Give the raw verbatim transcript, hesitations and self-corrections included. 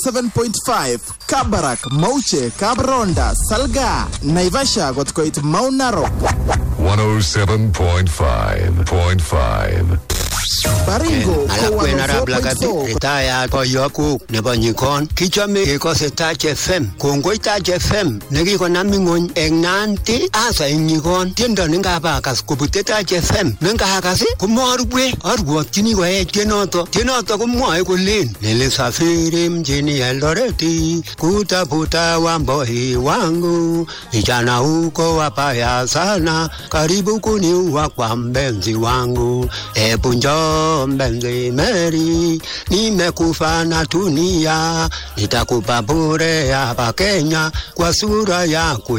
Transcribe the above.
seven point five, Kabarak, Mauche, Kabronda, Salga, Naivasha got koit Mount Narok. one oh seven point five point five. Baringo, Alakwena rablagati retaya ko yoku nebo nyikon kichome ko se Touch F M kongoi Touch F M nekiko namingon eng nanti asa nyikon tiendo ngaba kas kubute Touch F M nanga kasi kumorwe arwokyini ko e tienoto tienoto kumwoe kolen nilisafiri mjini Eldoret kutafuta wamboi wangu vijana huko wapaya sana karibu kuniua kwa mpenzi wangu ebu njoo mpenzi Mary nimekufa na dunia nitakupa bure hapa Kenya kwa sura yako